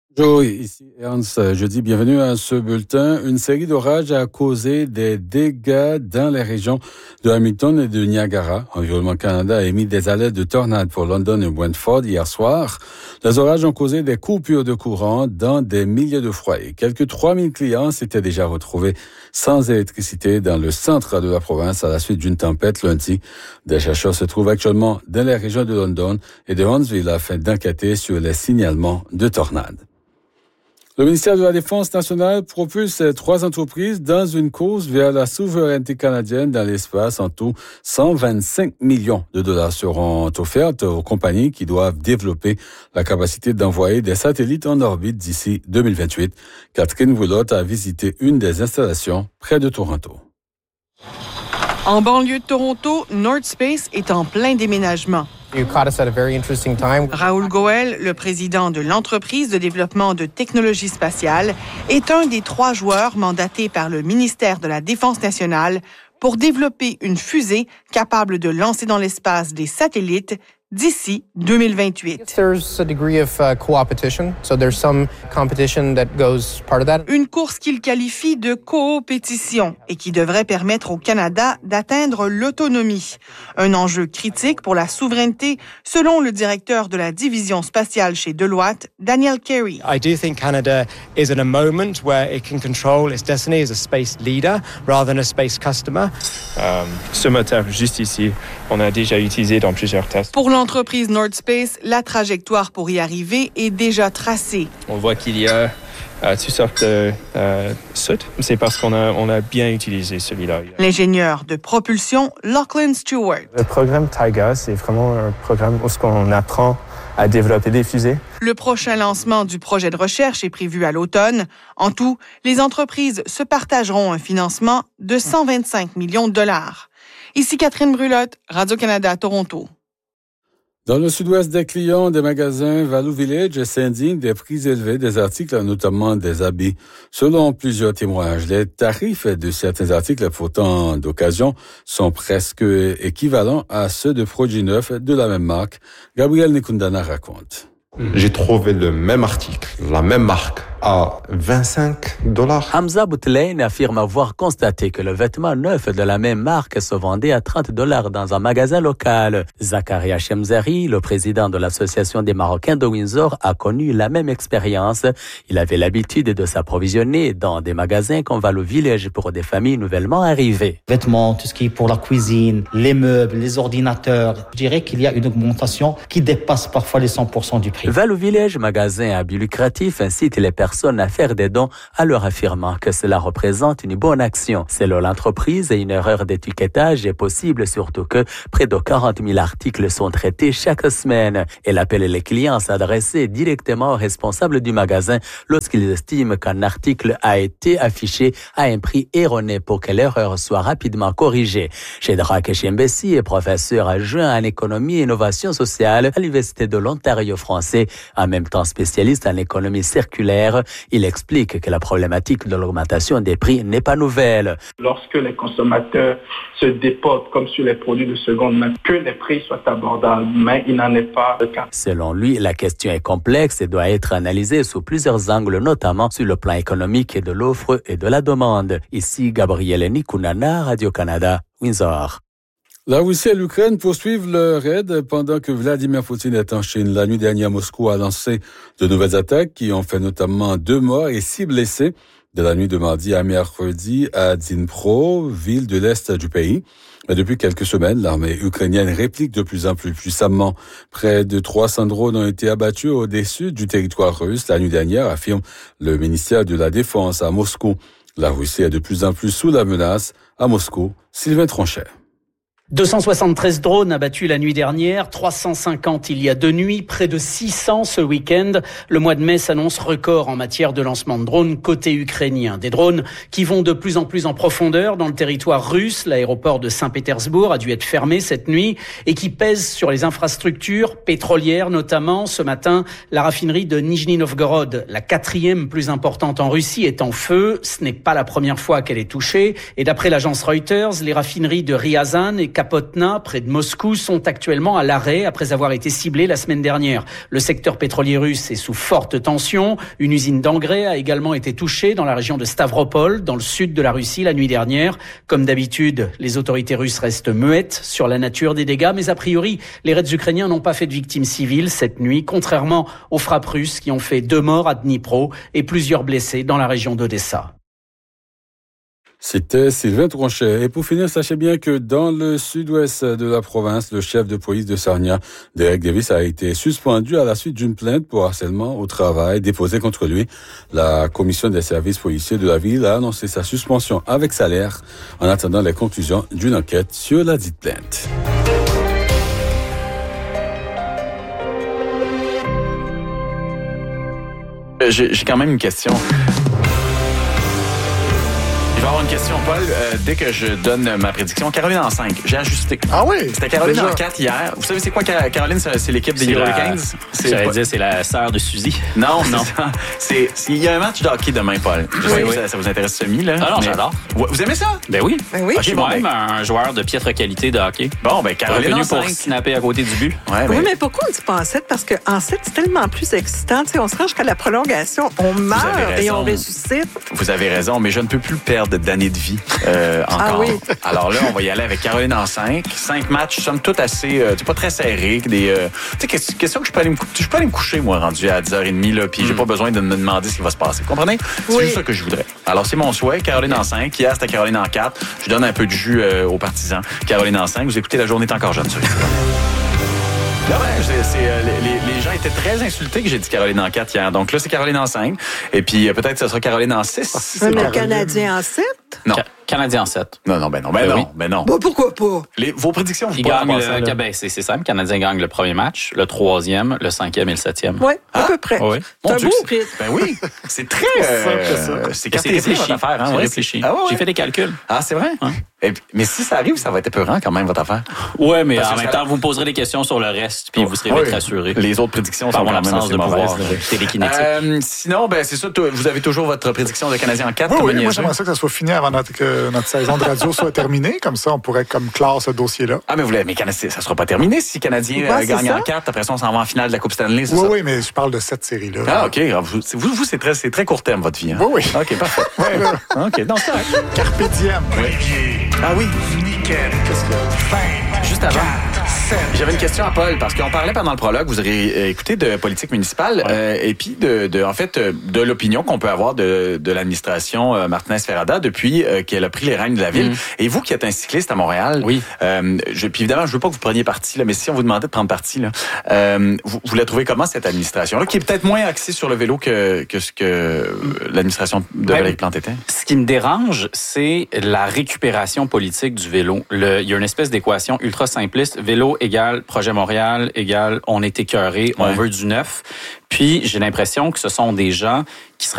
Bonjour, ici Ernst. Je dis bienvenue à ce bulletin. Une série d'orages a causé des dégâts dans les régions de Hamilton et de Niagara. Environnement Canada a émis des alertes de tornades pour London et Brantford hier soir. Les orages ont causé des coupures de courant dans des milliers de foyers. Quelques 3000 clients s'étaient déjà retrouvés sans électricité dans le centre de la province à la suite d'une tempête lundi. Des chercheurs se trouvent actuellement dans les régions de London et de Huntsville afin d'enquêter sur les signalements de tornades. Le ministère de la Défense nationale propulse 3 entreprises dans une course vers la souveraineté canadienne dans l'espace. En tout, 125 millions de dollars seront offerts aux compagnies qui doivent développer la capacité d'envoyer des satellites en orbite d'ici 2028. Catherine Roulotte a visité une des installations près de Toronto. En banlieue de Toronto, North Space est en plein déménagement. You caught us at a very interesting time. Raoul Goel, le président de l'entreprise de développement de technologie spatiale, est un des 3 joueurs mandatés par le ministère de la Défense nationale pour développer une fusée capable de lancer dans l'espace des satellites d'ici 2028. There's a degree of co-opetition, so there's some competition that goes part of that. Une course qu'il qualifie de coopétition et qui devrait permettre au Canada d'atteindre l'autonomie. Un enjeu critique pour la souveraineté, selon le directeur de la division spatiale chez Deloitte, Daniel Carey. I do think Canada is at a moment where it can control its destiny as a space leader rather than a space customer. Ce moteur, juste ici, on a déjà utilisé dans plusieurs tests. Pour l'entreprise North Space, la trajectoire pour y arriver est déjà tracée. On voit qu'il y a toutes sortes de soutes. C'est parce qu'on a bien utilisé celui-là. L'ingénieur de propulsion, Lachlan Stewart. Le programme Taiga, c'est vraiment un programme où on apprend à développer des fusées. Le prochain lancement du projet de recherche est prévu à l'automne. En tout, les entreprises se partageront un financement de 125 millions de dollars. Ici Catherine Brulotte, Radio-Canada, Toronto. Dans le sud-ouest, des clients des magasins Value Village s'indignent des prix élevés des articles, notamment des habits. Selon plusieurs témoignages, les tarifs de certains articles, pourtant d'occasion, sont presque équivalents à ceux de produits neufs de la même marque. Gabriel Nekundana raconte. J'ai trouvé le même article, la même marque, à $25. Hamza Boutelaine affirme avoir constaté que le vêtement neuf de la même marque se vendait à $30 dans un magasin local. Zakaria Chemzeri, le président de l'Association des Marocains de Windsor, a connu la même expérience. Il avait l'habitude de s'approvisionner dans des magasins comme Value Village pour des familles nouvellement arrivées. Vêtements, tout ce qui est pour la cuisine, les meubles, les ordinateurs. Je dirais qu'il y a une augmentation qui dépasse parfois les 100% du prix. Value Village, magasin à but lucratif, incite les personnes à faire des dons en leur affirmant que cela représente une bonne action. Selon l'entreprise, une erreur d'étiquetage est possible, surtout que près de 40 000 articles sont traités chaque semaine. Elle appelle les clients à s'adresser directement aux responsables du magasin lorsqu'ils estiment qu'un article a été affiché à un prix erroné pour que l'erreur soit rapidement corrigée. Shedrack Chembessi est professeur adjoint en économie et innovation sociale à l'Université de l'Ontario français. En même temps spécialiste en économie circulaire, il explique que la problématique de l'augmentation des prix n'est pas nouvelle. Lorsque les consommateurs se déportent, comme sur les produits de seconde main, que les prix soient abordables, mais il n'en est pas le cas. Selon lui, la question est complexe et doit être analysée sous plusieurs angles, notamment sur le plan économique et de l'offre et de la demande. Ici, Gabriel Nikunana, Radio-Canada, Windsor. La Russie et l'Ukraine poursuivent leur aide pendant que Vladimir Poutine est en Chine. La nuit dernière, Moscou a lancé de nouvelles attaques qui ont fait notamment 2 morts et 6 blessés de la nuit de mardi à mercredi à Dnipro, ville de l'Est du pays. Mais depuis quelques semaines, l'armée ukrainienne réplique de plus en plus puissamment. Près de 300 drones ont été abattus au-dessus du territoire russe la nuit dernière, affirme le ministère de la Défense à Moscou. La Russie est de plus en plus sous la menace. À Moscou, Sylvain Tronchet. 273 drones abattus la nuit dernière, 350 il y a 2 nuits, près de 600 ce week-end. Le mois de mai s'annonce record en matière de lancement de drones côté ukrainien. Des drones qui vont de plus en plus en profondeur dans le territoire russe. L'aéroport de Saint-Pétersbourg a dû être fermé cette nuit et qui pèsent sur les infrastructures pétrolières notamment. Ce matin, la raffinerie de Nijni Novgorod, la 4e plus importante en Russie, est en feu. Ce n'est pas la première fois qu'elle est touchée. Et d'après l'agence Reuters, les raffineries de Ryazan et Kapotna, près de Moscou, sont actuellement à l'arrêt après avoir été ciblés la semaine dernière. Le secteur pétrolier russe est sous forte tension. Une usine d'engrais a également été touchée dans la région de Stavropol, dans le sud de la Russie, la nuit dernière. Comme d'habitude, les autorités russes restent muettes sur la nature des dégâts, mais a priori, les raids ukrainiens n'ont pas fait de victimes civiles cette nuit, contrairement aux frappes russes qui ont fait 2 morts à Dnipro et plusieurs blessés dans la région d'Odessa. C'était Sylvain Tronchet. Et pour finir, sachez bien que dans le sud-ouest de la province, le chef de police de Sarnia, Derek Davis, a été suspendu à la suite d'une plainte pour harcèlement au travail déposée contre lui. La commission des services policiers de la ville a annoncé sa suspension avec salaire en attendant les conclusions d'une enquête sur la dite plainte. J'ai quand même une question. Je vais avoir une question, Paul. Dès que je donne ma prédiction, Caroline en 5, j'ai ajusté. Ah oui? C'était Caroline déjà? En 4 hier. Vous savez c'est quoi, Caroline? C'est l'équipe des Hurricanes? J'allais dire, c'est la sœur de Suzy. Non, non. Il y a un match de hockey demain, Paul. Je sais que ça vous intéresse semi, là. Ah non, j'adore. Vous aimez ça? Ben oui. Ben oui. Je suis moi-même un joueur de piètre qualité de hockey. Bon, ben Caroline revenu en 5. pour snapper à côté du but. Ouais, oui, mais pourquoi on dit pas en 7? Parce qu'en 7, c'est tellement plus excitant. Tu sais, on se rend jusqu'à la prolongation. On meurt et on ressuscite. Vous avez raison, mais je ne peux plus perdre d'années de vie. Encore. Ah oui. Alors là, on va y aller avec Caroline en 5. 5 matchs, somme toute assez, pas très serrés. Tu sais, question que je peux aller me coucher, moi, rendu à 10h30, là, puis j'ai pas besoin de me demander ce qui va se passer. Vous comprenez? C'est juste ça que je voudrais. Alors, c'est mon souhait. Caroline en 5. Hier, c'était Caroline en 4. Je donne un peu de jus aux partisans. Caroline en 5. Vous écoutez La Journée est encore jeune, sur là, les gens étaient très insultés que j'ai dit Caroline en 4 hier. Donc là, c'est Caroline en 5. Et puis peut-être que ce sera Caroline en 6. Mais le Canadien en 7? Non. Canadien en 7. Non. Oui. non. Bah, pourquoi pas? Vos prédictions, vous Il gagne c'est simple. Le Canadien gagne le premier match, le 3e, le 5e et le 7e. Oui, à peu près. Oui. C'est un beau rythme. Ben oui. C'est très... c'est réfléchi. votre affaire. Hein? C'est réfléchi. Ah, ouais. J'ai fait des calculs. Ah, c'est vrai? Hein? Mais si ça arrive, ça va être épeurant quand même, votre affaire. Oui, mais en même temps, vous me poserez des questions sur le reste, puis vous serez vite rassurés. Les autres prédictions par sont mon absence de pouvoir mauvaises, télékinétique. Sinon, ben c'est ça. Vous avez toujours votre prédiction de Canadien en 4. Oui, moi j'aimerais ça que ça soit fini avant que notre saison de radio soit terminée. Comme ça, on pourrait clore ce dossier-là. Ah, mais ça sera pas terminé si Canadien gagne en 4. Après ça, on s'en va en finale de la Coupe Stanley, c'est ça? Oui, mais je parle de cette série-là. Ah, OK. Vous c'est très court terme, votre vie. Hein? Oui. OK, parfait. OK, donc c'est correct. Carpe diem. Ah oui. Nickel. Qu'est-ce qu'il y a? Juste avant. J'avais une question à Paul, parce qu'on parlait pendant le prologue, vous aurez écouté de politique municipale, et puis de l'opinion qu'on peut avoir de l'administration Martinez-Ferrada depuis qu'elle a pris les rênes de la ville. Et vous qui êtes un cycliste à Montréal, oui. Puis évidemment, je veux pas que vous preniez parti, là, mais si on vous demandait de prendre parti, là, vous la trouvez comment, cette administration-là, qui est peut-être moins axée sur le vélo que ce que l'administration de Valérie Plante était? Ce qui me dérange, c'est la récupération politique du vélo. Il y a une espèce d'équation ultra simpliste. Vélo égale Projet Montréal égale on est écœuré, on veut du neuf. Puis j'ai l'impression que ce sont des gens qui seraient